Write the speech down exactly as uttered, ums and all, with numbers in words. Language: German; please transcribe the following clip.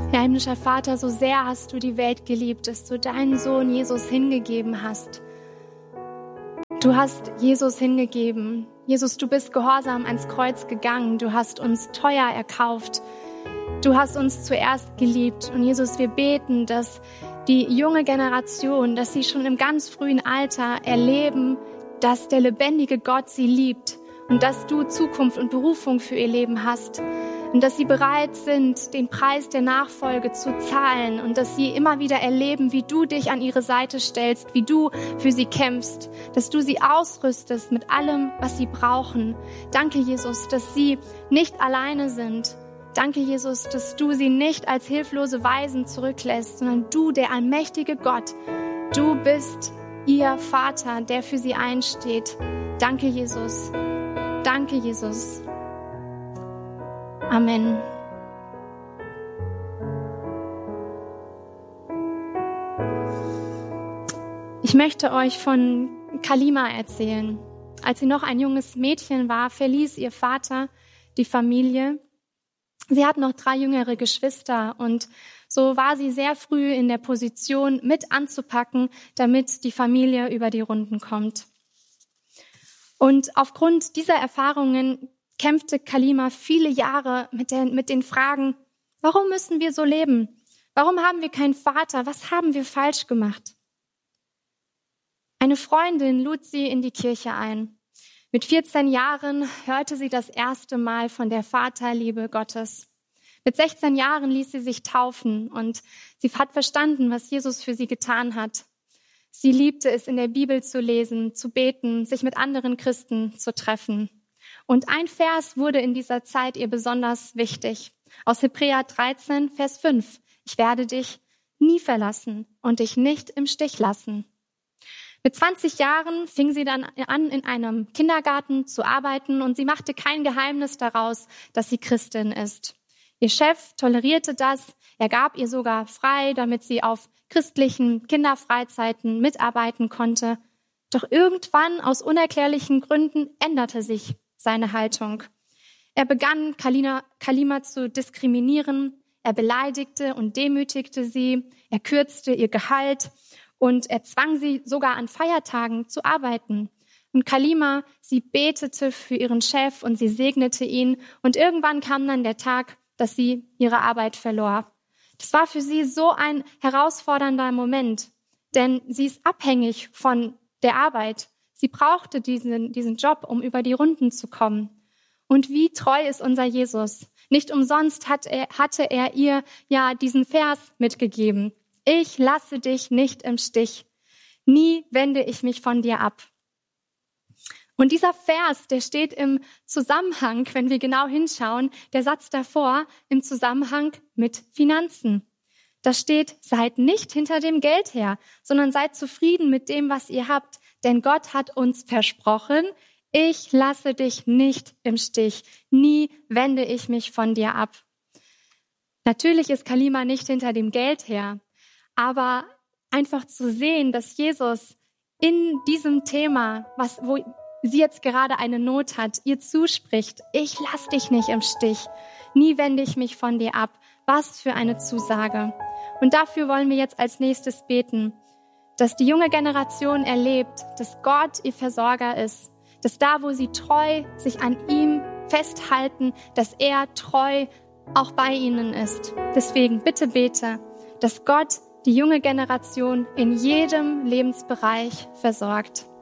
Herr himmlischer Vater, so sehr hast du die Welt geliebt, dass du deinen Sohn Jesus hingegeben hast. Du hast Jesus hingegeben. Jesus, du bist gehorsam ans Kreuz gegangen. Du hast uns teuer erkauft. Du hast uns zuerst geliebt. Und Jesus, wir beten, dass die junge Generation, dass sie schon im ganz frühen Alter erleben, dass der lebendige Gott sie liebt und dass du Zukunft und Berufung für ihr Leben hast. Und dass sie bereit sind, den Preis der Nachfolge zu zahlen und dass sie immer wieder erleben, wie du dich an ihre Seite stellst, wie du für sie kämpfst, dass du sie ausrüstest mit allem, was sie brauchen. Danke, Jesus, dass sie nicht alleine sind. Danke, Jesus, dass du sie nicht als hilflose Waisen zurücklässt, sondern du, der allmächtige Gott, du bist ihr Vater, der für sie einsteht. Danke, Jesus. Danke, Jesus. Amen. Ich möchte euch von Kalima erzählen. Als sie noch ein junges Mädchen war, verließ ihr Vater die Familie. Sie hat noch drei jüngere Geschwister und so war sie sehr früh in der Position, mit anzupacken, damit die Familie über die Runden kommt. Und aufgrund dieser Erfahrungen kämpfte Kalima viele Jahre mit den, mit den Fragen, warum müssen wir so leben? Warum haben wir keinen Vater? Was haben wir falsch gemacht? Eine Freundin lud sie in die Kirche ein. Mit vierzehn Jahren hörte sie das erste Mal von der Vaterliebe Gottes. Mit sechzehn Jahren ließ sie sich taufen und sie hat verstanden, was Jesus für sie getan hat. Sie liebte es, in der Bibel zu lesen, zu beten, sich mit anderen Christen zu treffen. Und ein Vers wurde in dieser Zeit ihr besonders wichtig. Aus Hebräer dreizehn, Vers fünf. Ich werde dich nie verlassen und dich nicht im Stich lassen. Mit zwanzig Jahren fing sie dann an, in einem Kindergarten zu arbeiten und sie machte kein Geheimnis daraus, dass sie Christin ist. Ihr Chef tolerierte das, er gab ihr sogar frei, damit sie auf christlichen Kinderfreizeiten mitarbeiten konnte. Doch irgendwann, aus unerklärlichen Gründen, änderte sich seine Haltung. Er begann, Kalina, Kalima zu diskriminieren, er beleidigte und demütigte sie, er kürzte ihr Gehalt und er zwang sie sogar an Feiertagen zu arbeiten. Und Kalima, sie betete für ihren Chef und sie segnete ihn und irgendwann kam dann der Tag, dass sie ihre Arbeit verlor. Das war für sie so ein herausfordernder Moment, denn sie ist abhängig von der Arbeit. Sie brauchte diesen, diesen Job, um über die Runden zu kommen. Und wie treu ist unser Jesus? Nicht umsonst hat er, hatte er ihr ja diesen Vers mitgegeben. Ich lasse dich nicht im Stich. Nie wende ich mich von dir ab. Und dieser Vers, der steht im Zusammenhang, wenn wir genau hinschauen, der Satz davor, im Zusammenhang mit Finanzen. Da steht, seid nicht hinter dem Geld her, sondern seid zufrieden mit dem, was ihr habt. Denn Gott hat uns versprochen, ich lasse dich nicht im Stich. Nie wende ich mich von dir ab. Natürlich ist Kalima nicht hinter dem Geld her, aber einfach zu sehen, dass Jesus in diesem Thema, was, wo sie jetzt gerade eine Not hat, ihr zuspricht, ich lass dich nicht im Stich, nie wende ich mich von dir ab. Was für eine Zusage. Und dafür wollen wir jetzt als nächstes beten, dass die junge Generation erlebt, dass Gott ihr Versorger ist, dass da, wo sie treu sich an ihm festhalten, dass er treu auch bei ihnen ist. Deswegen bitte bete, dass Gott die junge Generation in jedem Lebensbereich versorgt.